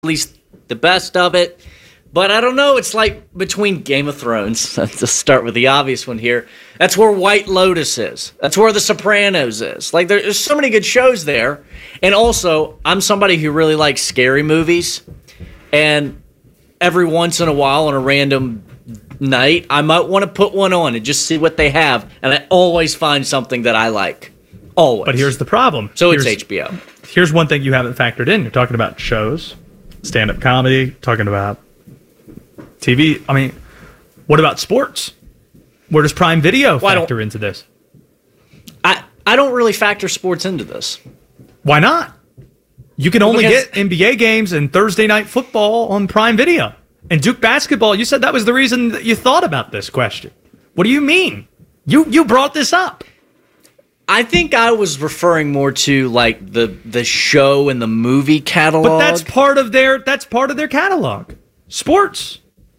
least the best of it. But I don't know. It's like between Game of Thrones. Let's start with the obvious one here. That's where White Lotus is. That's where The Sopranos is. Like, there's so many good shows there. And also, I'm somebody who really likes scary movies. And every once in a while on a random night, I might want to put one on and just see what they have. And I always find something that I like. Always. But here's the problem. So it's HBO. Here's one thing you haven't factored in. You're talking about shows, stand-up comedy, talking about TV. I mean, what about sports? Where does Prime Video factor into this? I don't really factor sports into this. Why not? You can only get NBA games and Thursday Night Football on Prime Video. And Duke basketball, you said that was the reason that you thought about this question. What do you mean? You brought this up. I think I was referring more to like the show and the movie catalog. But that's part of their catalog. Sports.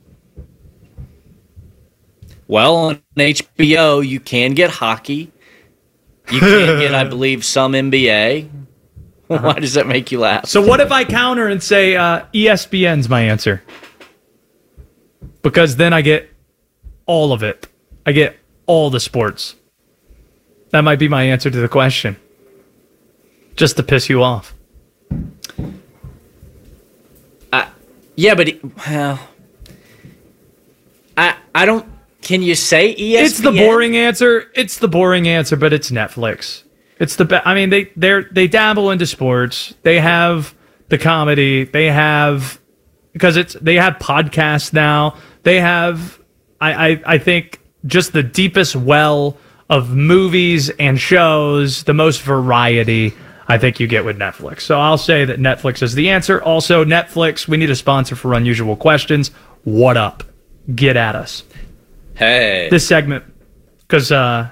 Well, on HBO, you can get hockey. You can get, I believe, some NBA. Why does that make you laugh? So what if I counter and say ESPN's my answer? Because then I get all of it. I get all the sports. That might be my answer to the question. Just to piss you off. Yeah, but I don't. Can you say ESPN? It's the boring answer. It's the boring answer, but it's Netflix. It's the I mean, they dabble into sports. They have the comedy. They have they have podcasts now. They have I think just the deepest well of movies and shows, the most variety I think you get with Netflix. So I'll say that Netflix is the answer. Also, Netflix, we need a sponsor for Unusual Questions. What up? Get at us. Hey. This segment, because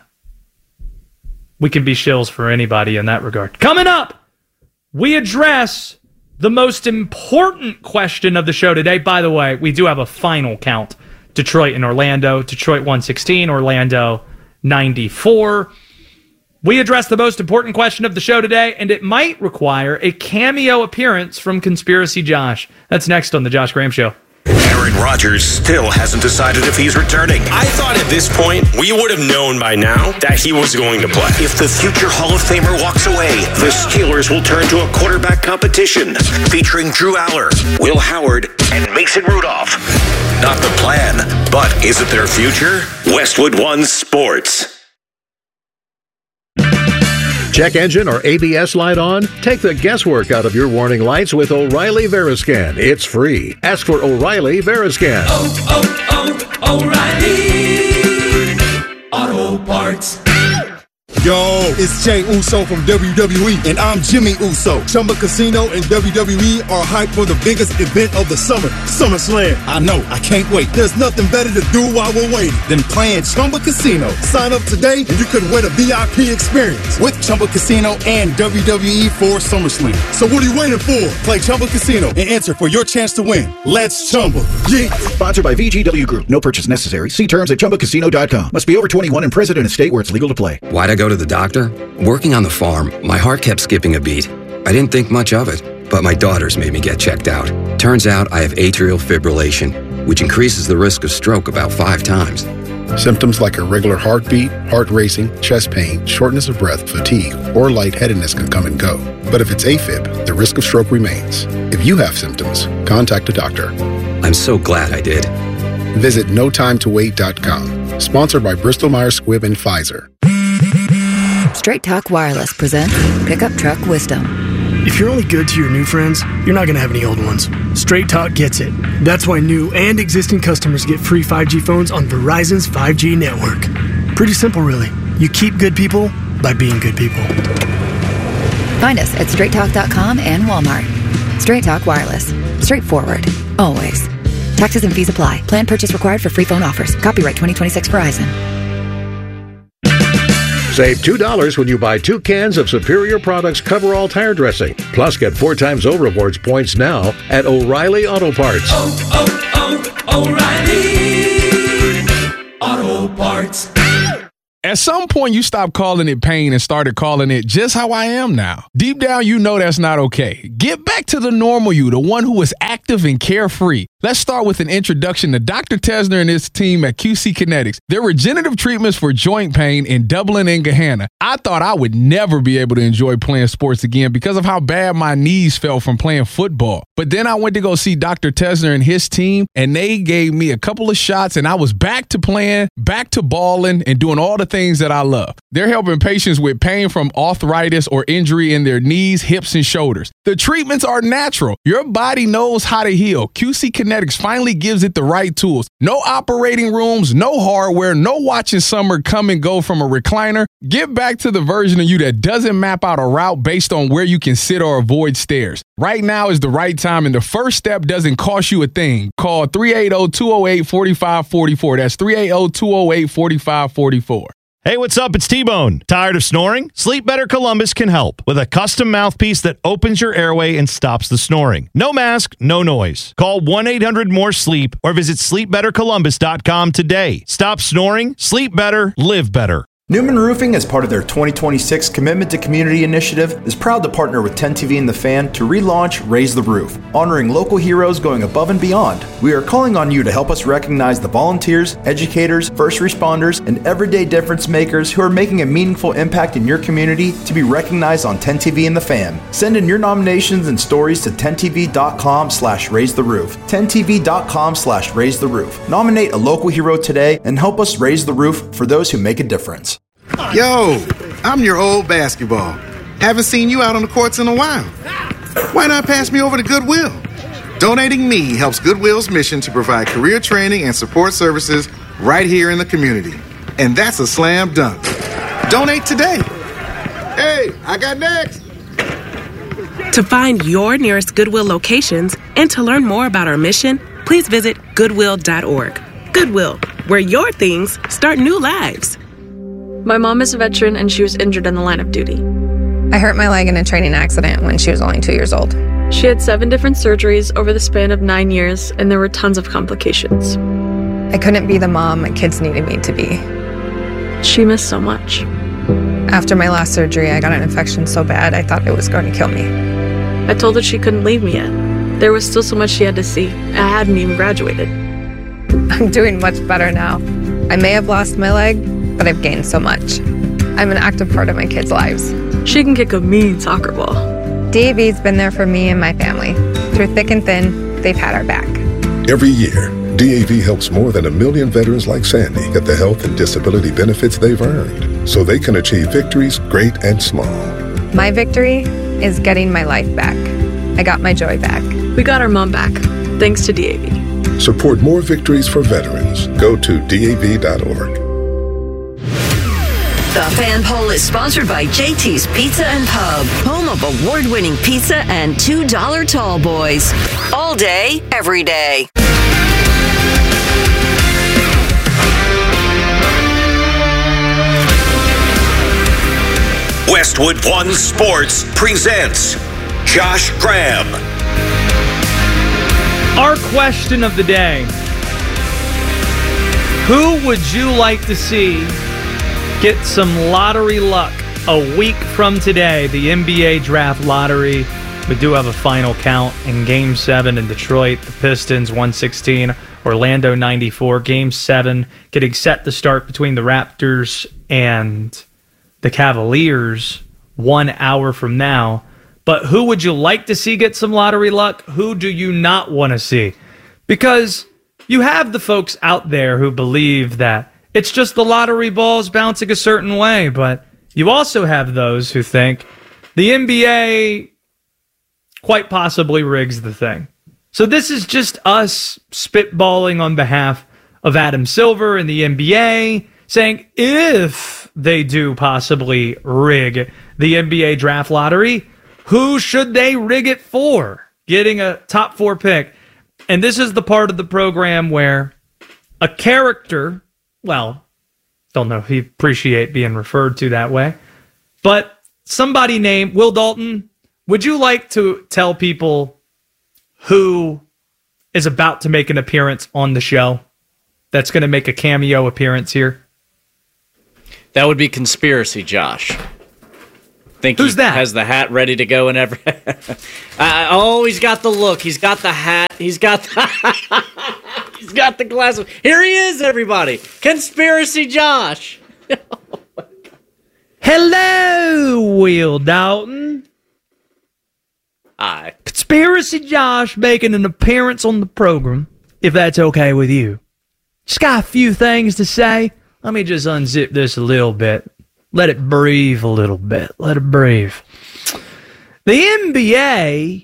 we can be shills for anybody in that regard. Coming up, we address the most important question of the show today. By the way, we do have a final count. Detroit and Orlando. Detroit 116, Orlando 94. We address the most important question of the show today, and it might require a cameo appearance from Conspiracy Josh. That's next on The Josh Graham Show. Aaron Rodgers still hasn't decided if he's returning. I thought at this point we would have known by now that he was going to play. If the future Hall of Famer walks away, the Steelers will turn to a quarterback competition featuring Drew Aller, Will Howard, and Mason Rudolph. Not the plan, but is it their future? Westwood One Sports. Check engine or ABS light on? Take the guesswork out of your warning lights with O'Reilly Veriscan. It's free. Ask for O'Reilly Veriscan. O'Reilly Auto Parts. Yo, it's Jay Uso from WWE, and I'm Jimmy Uso. Chumba Casino and WWE are hyped for the biggest event of the summer, SummerSlam. I know, I can't wait. There's nothing better to do while we're waiting than playing Chumba Casino. Sign up today, and you could win a VIP experience with Chumba Casino and WWE for SummerSlam. So what are you waiting for? Play Chumba Casino and enter for your chance to win. Let's Chumba. Yeah. Sponsored by VGW Group. No purchase necessary. See terms at ChumbaCasino.com. Must be over 21 and present in a state where it's legal to play. Why'd I go to the doctor? Working on the farm, my heart kept skipping a beat. I didn't think much of it, but my daughters made me get checked out. Turns out I have atrial fibrillation, which increases the risk of stroke about 5 times. Symptoms like irregular heartbeat, heart racing, chest pain, shortness of breath, fatigue, or lightheadedness can come and go. But if it's AFib, the risk of stroke remains. If you have symptoms, contact a doctor. I'm so glad I did. Visit notimetowait.com. Sponsored by Bristol-Myers Squibb and Pfizer. Straight Talk Wireless presents Pickup Truck Wisdom. If you're only good to your new friends, you're not going to have any old ones. Straight Talk gets it. That's why new and existing customers get free 5G phones on Verizon's 5G network. Pretty simple, really. You keep good people by being good people. Find us at straighttalk.com and Walmart. Straight Talk Wireless. Straightforward. Always. Taxes and fees apply. Plan purchase required for free phone offers. Copyright 2026 Verizon. Save $2 when you buy 2 cans of Superior Products Coverall Tire Dressing. Plus, get 4 times O-Rewards points now at O'Reilly Auto Parts. O'Reilly Auto Parts. At some point, you stopped calling it pain and started calling it just how I am now. Deep down, you know that's not okay. Get back to the normal you, the one who is active and carefree. Let's start with an introduction to Dr. Tesner and his team at QC Kinetics. Their regenerative treatments for joint pain in Dublin and Gahanna. I thought I would never be able to enjoy playing sports again because of how bad my knees felt from playing football. But then I went to go see Dr. Tesner and his team, and they gave me a couple of shots, and I was back to playing, back to balling, and doing all the things that I love. They're helping patients with pain from arthritis or injury in their knees, hips, and shoulders. The treatments are natural. Your body knows how to heal. QC Kinetics finally gives it the right tools. No operating rooms, no hardware, no watching summer come and go from a recliner. Get back to the version of you that doesn't map out a route based on where you can sit or avoid stairs. Right now is the right time, and the first step doesn't cost you a thing. Call 380-208-4544. That's 380-208-4544. Hey, what's up? It's T-Bone. Tired of snoring? Sleep Better Columbus can help with a custom mouthpiece that opens your airway and stops the snoring. No mask, no noise. Call 1-800-MORE-SLEEP or visit sleepbettercolumbus.com today. Stop snoring, sleep better, live better. Newman Roofing, as part of their 2026 Commitment to Community initiative, is proud to partner with 10TV and The Fan to relaunch Raise the Roof, honoring local heroes going above and beyond. We are calling on you to help us recognize the volunteers, educators, first responders, and everyday difference makers who are making a meaningful impact in your community to be recognized on 10TV and The Fan. Send in your nominations and stories to 10tv.com/raisetheroof. 10tv.com/raisetheroof. Nominate a local hero today and help us raise the roof for those who make a difference. Yo, I'm your old basketball. Haven't seen you out on the courts in a while. Why not pass me over to Goodwill? Donating me helps Goodwill's mission to provide career training and support services right here in the community. And that's a slam dunk. Donate today. Hey, I got next. To find your nearest Goodwill locations and to learn more about our mission, please visit Goodwill.org. Goodwill, where your things start new lives. My mom is a veteran and she was injured in the line of duty. I hurt my leg in a training accident when she was only 2 years old. She had 7 different surgeries over the span of 9 years, and there were tons of complications. I couldn't be the mom my kids needed me to be. She missed so much. After my last surgery, I got an infection so bad I thought it was going to kill me. I told her she couldn't leave me yet. There was still so much she had to see. I hadn't even graduated. I'm doing much better now. I may have lost my leg, but I've gained so much. I'm an active part of my kids' lives. She can kick a mean soccer ball. DAV's been there for me and my family. Through thick and thin, they've had our back. Every year, DAV helps more than 1 million veterans like Sandy get the health and disability benefits they've earned so they can achieve victories great and small. My victory is getting my life back. I got my joy back. We got our mom back, thanks to DAV. Support more victories for veterans. Go to DAV.org. The Fan Poll is sponsored by JT's Pizza and Pub, home of award-winning pizza and $2 tall boys. All day, every day. Westwood One Sports presents Josh Graham. Our question of the day: who would you like to see get some lottery luck a week from today? The NBA draft lottery. We do have a final count in Game 7 in Detroit. The Pistons 116, Orlando 94. Game 7 getting set to start between the Raptors and the Cavaliers 1 hour from now. But who would you like to see get some lottery luck? Who do you not want to see? Because you have the folks out there who believe that it's just the lottery balls bouncing a certain way, but you also have those who think the NBA quite possibly rigs the thing. So this is just us spitballing on behalf of Adam Silver and the NBA, saying if they do possibly rig the NBA draft lottery, who should they rig it for? Getting a top 4 pick. And this is the part of the program where a character, well, don't know if he appreciate being referred to that way, but somebody named Will Dalton, would you like to tell people who is about to make an appearance on the show that's going to make a cameo appearance here? That would be Conspiracy Josh. Think Who's that? Has the hat ready to go and he's got the look. He's got the hat. He's got he's got the glasses. Here he is, everybody. Conspiracy Josh. Hello, Will Dalton. Hi. Conspiracy Josh making an appearance on the program, if that's okay with you. Just got a few things to say. Let me just unzip this a little bit. Let it breathe a little bit. Let it breathe. The NBA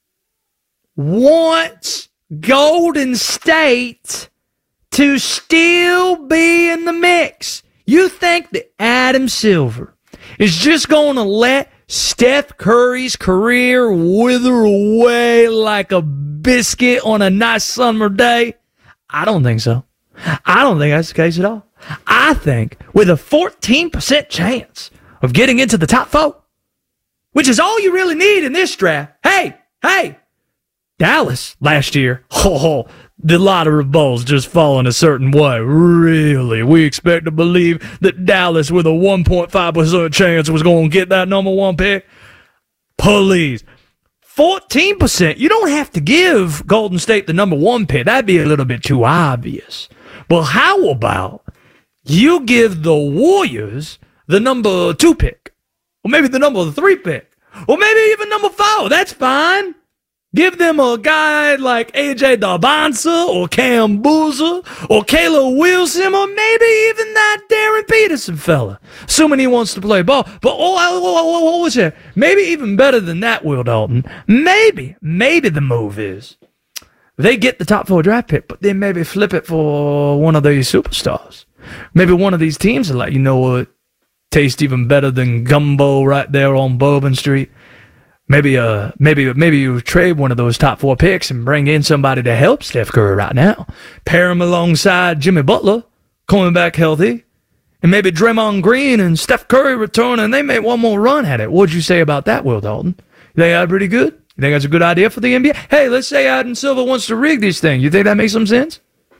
wants Golden State to still be in the mix. You think that Adam Silver is just going to let Steph Curry's career wither away like a biscuit on a nice summer day? I don't think so. I don't think that's the case at all. I think with a 14% chance of getting into the top 4, which is all you really need in this draft. Hey, Dallas last year, the lottery ball's just falling a certain way. Really? We expect to believe that Dallas with a 1.5% chance was going to get that number 1 pick? Please. 14%. You don't have to give Golden State the number 1 pick. That'd be a little bit too obvious. But how about you give the Warriors the number 2 pick? Or maybe the number 3 pick? Or maybe even number 4. That's fine. Give them a guy like AJ Darbanza or Cam Boozer or Caleb Wilson or maybe even that Darren Peterson fella, assuming he wants to play ball. But what was it? Maybe even better than that, Will Dalton. Maybe the move is they get the top 4 draft pick, but then maybe flip it for one of these superstars. Maybe one of these teams are like, you know what, tastes even better than gumbo right there on Bourbon Street. Maybe you trade one of those top 4 picks and bring in somebody to help Steph Curry right now. Pair him alongside Jimmy Butler, coming back healthy, and maybe Draymond Green and Steph Curry return, and they make one more run at it. What'd you say about that, Will Dalton? You think that's pretty good? You think that's a good idea for the NBA? Hey, let's say Adam Silver wants to rig this thing. You think that makes some sense?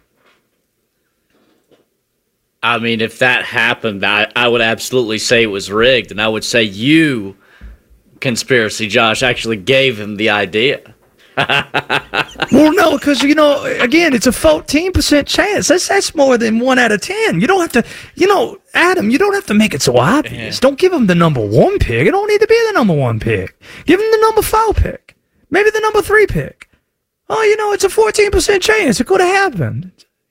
I mean, if that happened, I would absolutely say it was rigged, and I would say you, Conspiracy Josh, actually gave him the idea. Well, no, because, again, it's a 14% chance. That's more than 1 out of 10. You don't have to, Adam, you don't have to make it so obvious. Don't give him the number 1 pick. It don't need to be the number 1 pick. Give him the number 4 pick. Maybe the number 3 pick. Oh, it's a 14% chance. It could have happened.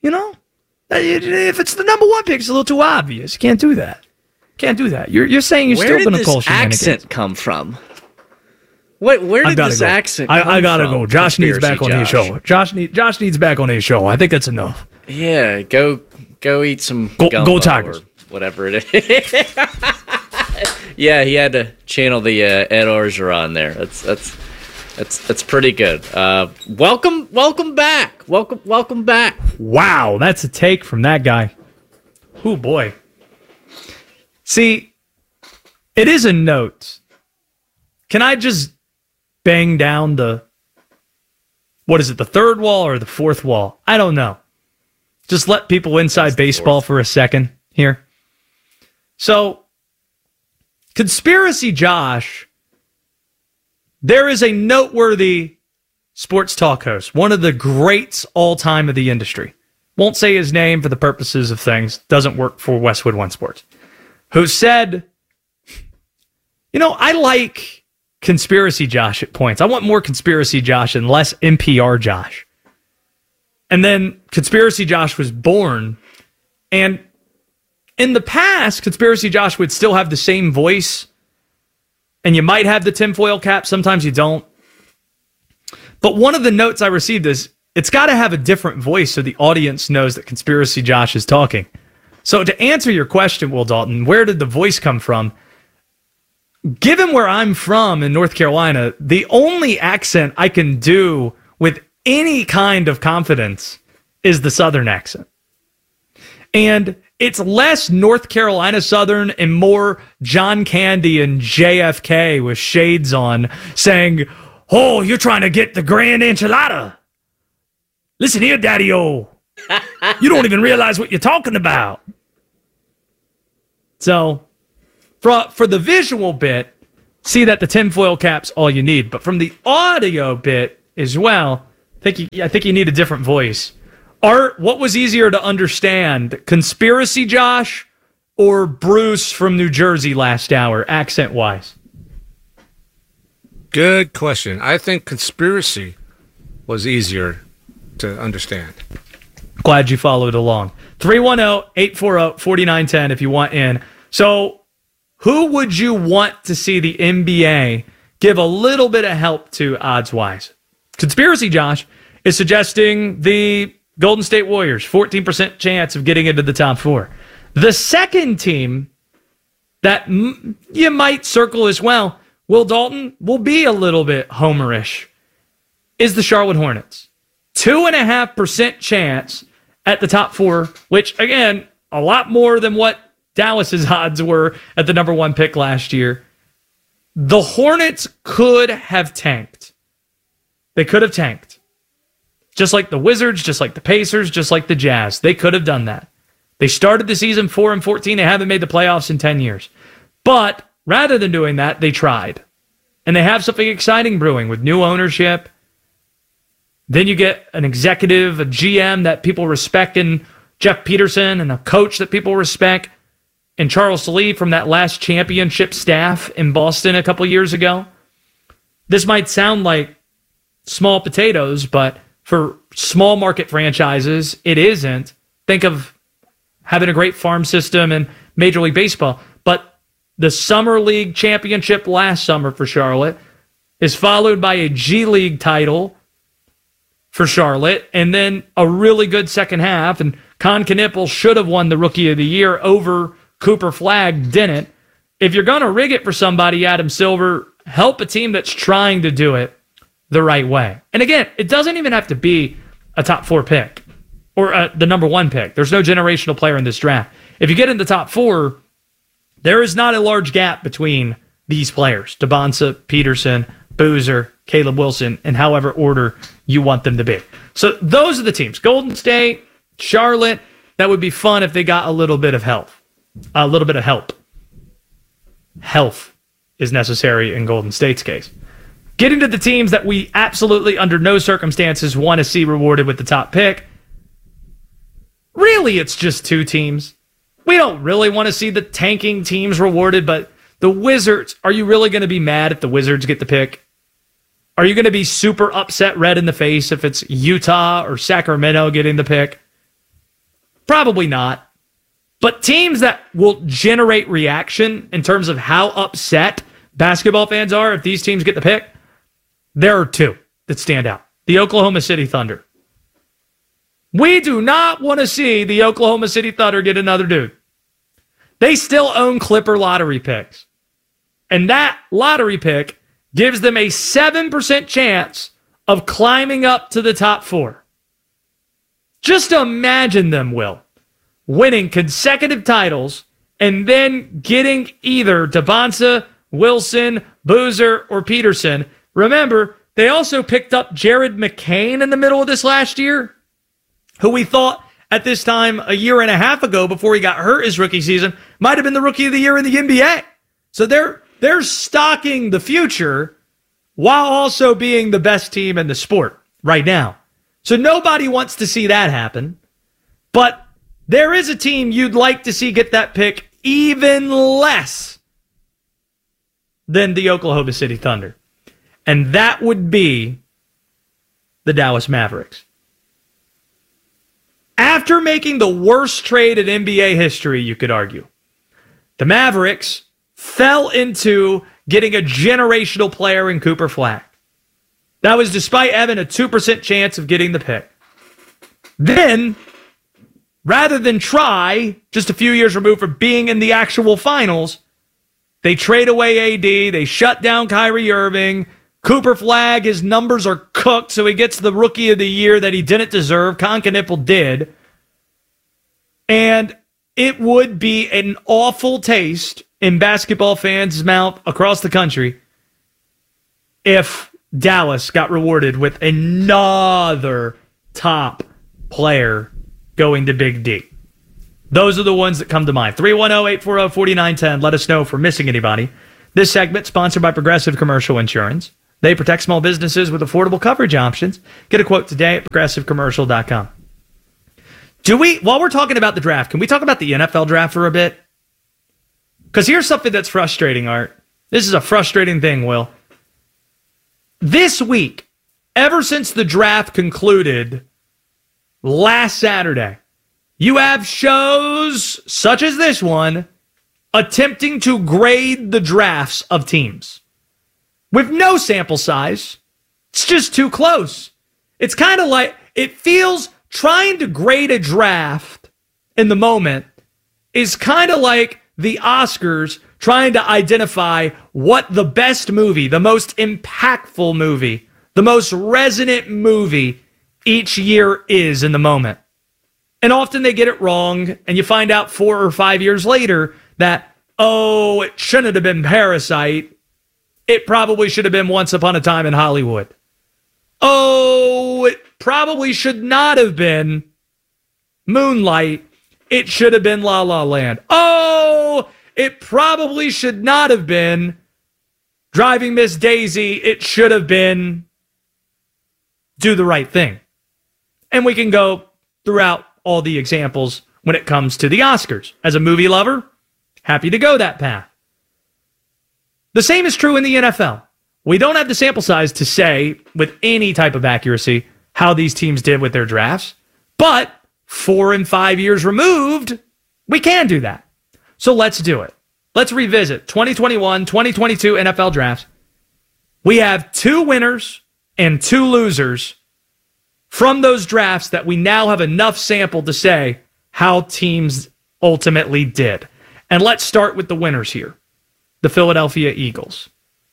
If it's the number 1 pick, it's a little too obvious. You can't do that. You're saying you're still going to call shenanigans. Where did this accent come from? Where did this accent come from? I gotta go. Josh needs back on his show. Josh needs back on his show. I think that's enough. Yeah, go eat some go Tigers. Or whatever it is. Yeah, he had to channel the Ed Orgeron there. That's pretty good. Welcome back. Welcome back. Wow, that's a take from that guy. Oh boy. See, it is a note. Can I just bang down the 3rd wall or the 4th wall? I don't know. Just let people inside baseball for a second here. So, Conspiracy Josh, there is a noteworthy sports talk host, one of the greats all time of the industry. Won't say his name for the purposes of things. Doesn't work for Westwood One Sports. Who said, I like Conspiracy Josh at points. I want more Conspiracy Josh and less NPR Josh. And then Conspiracy Josh was born. And in the past, Conspiracy Josh would still have the same voice. And you might have the tinfoil cap. Sometimes you don't. But one of the notes I received is, it's got to have a different voice so the audience knows that Conspiracy Josh is talking. So to answer your question, Will Dalton, where did the voice come from? Given where I'm from in North Carolina, the only accent I can do with any kind of confidence is the Southern accent. And it's less North Carolina Southern and more John Candy and JFK with shades on saying, "Oh, you're trying to get the grand enchilada. Listen here, Daddy-O. You don't even realize what you're talking about." So for the visual bit, see that the tinfoil cap's all you need. But from the audio bit as well, I think you need a different voice. Art, what was easier to understand, Conspiracy Josh or Bruce from New Jersey last hour, accent-wise? Good question. I think Conspiracy was easier to understand. Glad you followed along. 310-840-4910 if you want in. So who would you want to see the NBA give a little bit of help to odds-wise? Conspiracy Josh is suggesting the Golden State Warriors, 14% chance of getting into the top 4. The second team that you might circle as well, Will Dalton will be a little bit homerish, is the Charlotte Hornets. 2.5% chance at the top 4, which, again, a lot more than what Dallas's odds were at the number 1 pick last year. The Hornets could have tanked. They could have tanked. Just like the Wizards, just like the Pacers, just like the Jazz. They could have done that. They started the season 4-14. They haven't made the playoffs in 10 years. But rather than doing that, they tried. And they have something exciting brewing with new ownership. Then you get an executive, a GM that people respect in Jeff Peterson, and a coach that people respect in Charles Lee from that last championship staff in Boston a couple years ago. This might sound like small potatoes, but for small market franchises, it isn't. Think of having a great farm system in Major League Baseball. But the Summer League championship last summer for Charlotte is followed by a G League title for Charlotte, and then a really good second half. And Con Knippel should have won the Rookie of the Year over Cooper Flagg, didn't. If you're going to rig it for somebody, Adam Silver, help a team that's trying to do it the right way. And again, it doesn't even have to be a top 4 pick or the number 1 pick. There's no generational player in this draft. If you get in the top 4, there is not a large gap between these players. Dabonsa, Peterson, Boozer, Caleb Wilson, in however order you want them to be. So those are the teams. Golden State, Charlotte. That would be fun if they got a little bit of help. A little bit of help. Health is necessary in Golden State's case. Getting to the teams that we absolutely, under no circumstances, want to see rewarded with the top pick. Really, it's just 2 teams. We don't really want to see the tanking teams rewarded, but the Wizards, are you really going to be mad if the Wizards get the pick? Are you going to be super upset, red in the face, if it's Utah or Sacramento getting the pick? Probably not. But teams that will generate reaction in terms of how upset basketball fans are if these teams get the pick, there are 2 that stand out. The Oklahoma City Thunder. We do not want to see the Oklahoma City Thunder get another dude. They still own Clipper lottery picks. And that lottery pick gives them a 7% chance of climbing up to the top 4. Just imagine them, Will, winning consecutive titles and then getting either Dabonsa, Wilson, Boozer, or Peterson. Remember, they also picked up Jared McCain in the middle of this last year, who we thought at this time a year and a half ago before he got hurt his rookie season might have been the Rookie of the Year in the NBA. So they're stocking the future while also being the best team in the sport right now. So nobody wants to see that happen. But there is a team you'd like to see get that pick even less than the Oklahoma City Thunder. And that would be the Dallas Mavericks. After making the worst trade in NBA history, you could argue, the Mavericks fell into getting a generational player in Cooper Flagg. That was despite having a 2% chance of getting the pick. Then, rather than try, just a few years removed from being in the actual finals, they trade away AD, they shut down Kyrie Irving. Cooper Flagg, his numbers are cooked, so he gets the Rookie of the Year that he didn't deserve. Con Knippel did. And it would be an awful taste in basketball fans' mouth across the country if Dallas got rewarded with another top player going to Big D. Those are the ones that come to mind. 310-840-4910. Let us know if we're missing anybody. This segment sponsored by Progressive Commercial Insurance. They protect small businesses with affordable coverage options. Get a quote today at progressivecommercial.com. While we're talking about the draft, can we talk about the NFL draft for a bit? Because here's something that's frustrating, Art. This is a frustrating thing, Will. This week, ever since the draft concluded last Saturday, you have shows such as this one attempting to grade the drafts of teams with no sample size. It's just too close. It's kind of like, it feels trying to grade a draft in the moment is kind of like the Oscars trying to identify what the best movie, the most impactful movie, the most resonant movie each year is in the moment. And often they get it wrong, and you find out 4 or 5 years later that, oh, it shouldn't have been Parasite. It probably should have been Once Upon a Time in Hollywood. Oh, it probably should not have been Moonlight. It should have been La La Land. Oh, it probably should not have been Driving Miss Daisy. It should have been Do the Right Thing. And we can go throughout all the examples when it comes to the Oscars. As a movie lover, happy to go that path. The same is true in the NFL. We don't have the sample size to say with any type of accuracy how these teams did with their drafts, but 4 and 5 years removed, we can do that. So let's do it. Let's revisit 2021, 2022 NFL drafts. We have 2 winners and 2 losers from those drafts that we now have enough sample to say how teams ultimately did. And let's start with the winners here. The Philadelphia Eagles.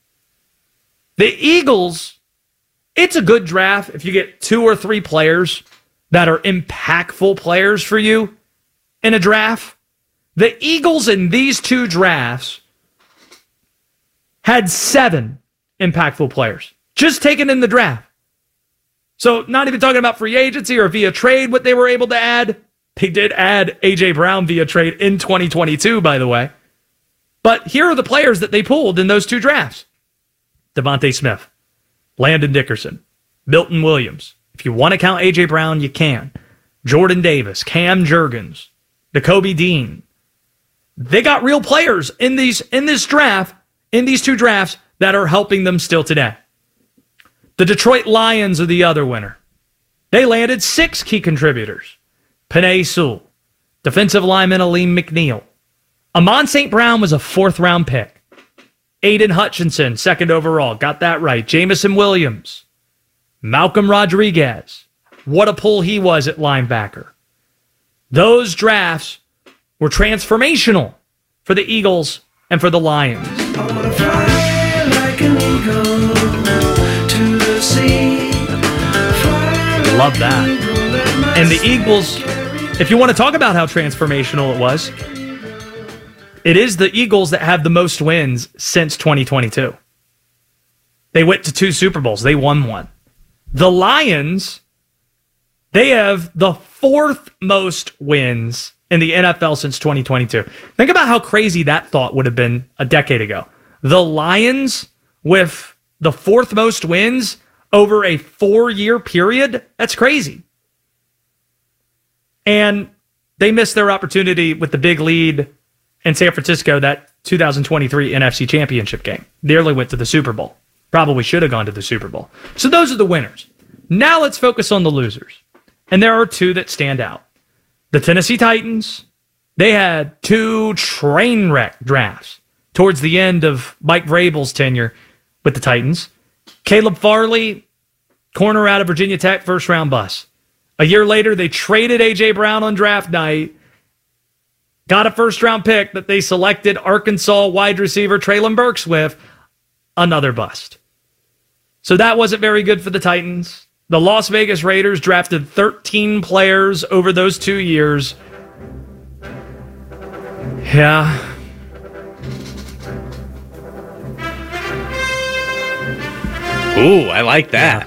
The Eagles, it's a good draft if you get 2 or 3 players that are impactful players for you in a draft. The Eagles in these 2 drafts had 7 impactful players just taken in the draft. So not even talking about free agency or via trade, what they were able to add. They did add A.J. Brown via trade in 2022, by the way. But here are the players that they pulled in those 2 drafts. Devontae Smith, Landon Dickerson, Milton Williams. If you want to count A.J. Brown, you can. Jordan Davis, Cam Jurgens, Nakobe Dean. They got real players in this draft, in these 2 drafts, that are helping them still today. The Detroit Lions are the other winner. They landed 6 key contributors. Penei Sewell, defensive lineman Aleem McNeil. Amon St. Brown was a 4th-round pick. Aiden Hutchinson, 2nd overall. Got that right. Jamison Williams. Malcolm Rodriguez. What a pull he was at linebacker. Those drafts were transformational for the Eagles and for the Lions. I wanna fly like an eagle to the sea. Love that. And the Eagles, if you want to talk about how transformational it was, it is the Eagles that have the most wins since 2022. They went to 2 Super Bowls. They won 1. The Lions, they have the 4th most wins in the NFL since 2022. Think about how crazy that thought would have been a decade ago. The Lions with the 4th most wins over a 4-year period, that's crazy. And they missed their opportunity with the big lead in San Francisco, that 2023 NFC Championship game. Nearly went to the Super Bowl. Probably should have gone to the Super Bowl. So those are the winners. Now let's focus on the losers. And there are 2 that stand out. The Tennessee Titans, they had 2 train wreck drafts towards the end of Mike Vrabel's tenure with the Titans. Caleb Farley, corner out of Virginia Tech, 1st-round bust. A year later, they traded A.J. Brown on draft night, got a 1st-round pick that they selected Arkansas wide receiver Treylon Burks with, another bust. So that wasn't very good for the Titans. The Las Vegas Raiders drafted 13 players over those 2 years. Yeah. Ooh, I like that.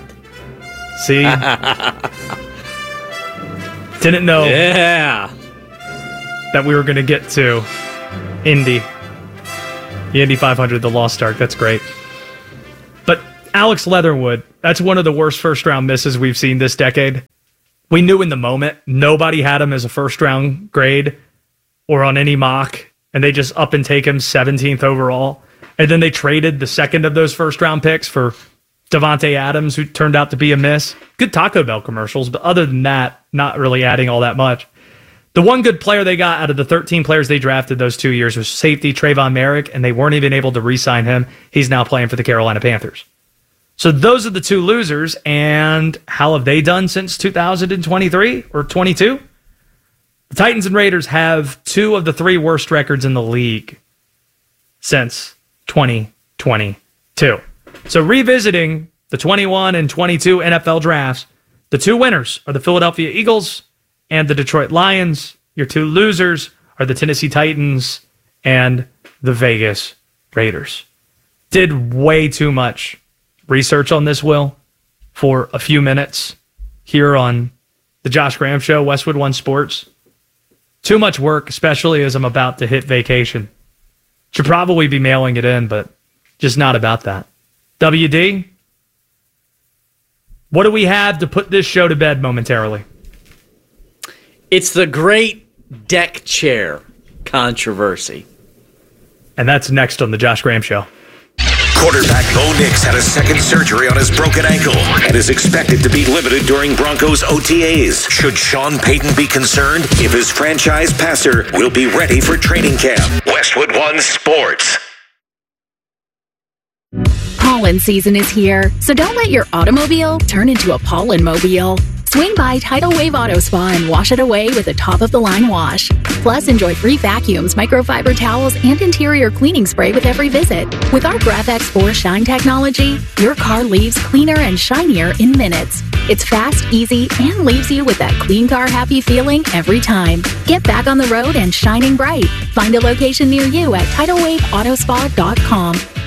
Yeah. See? Didn't know. Yeah. that we were going to get to Indy. The Indy 500, the Lost Ark. That's great. But Alex Leatherwood, that's one of the worst first-round misses we've seen this decade. We knew in the moment nobody had him as a first-round grade or on any mock, and they just up and take him 17th overall. And then they traded the second of those first-round picks for Davante Adams, who turned out to be a miss. Good Taco Bell commercials, but other than that, not really adding all that much. The one good player they got out of the 13 players they drafted those 2 years was safety Trayvon Merrick, and they weren't even able to re-sign him. He's now playing for the Carolina Panthers. So those are the two losers, and how have they done since 2023 or 22? The Titans and Raiders have 2 of the 3 worst records in the league since 2022. So revisiting the 21 and 22 NFL drafts, the 2 winners are the Philadelphia Eagles and the Detroit Lions. Your 2 losers are the Tennessee Titans and the Vegas Raiders. Did way too much research on this, Will, for a few minutes here on the Josh Graham Show, Westwood One Sports. Too much work, especially as I'm about to hit vacation. Should probably be mailing it in, but just not about that. WD, what do we have to put this show to bed momentarily? It's the great deck chair controversy. And that's next on the Josh Graham Show. Quarterback Bo Nix had a second surgery on his broken ankle and is expected to be limited during Broncos OTAs. Should Sean Payton be concerned if his franchise passer will be ready for training camp? Westwood One Sports. Pollen season is here, so don't let your automobile turn into a pollen-mobile. Swing by Tidal Wave Auto Spa and wash it away with a top-of-the-line wash. Plus, enjoy free vacuums, microfiber towels, and interior cleaning spray with every visit. With our GraphX 4 Shine technology, your car leaves cleaner and shinier in minutes. It's fast, easy, and leaves you with that clean car happy feeling every time. Get back on the road and shining bright. Find a location near you at TidalWaveAutospa.com.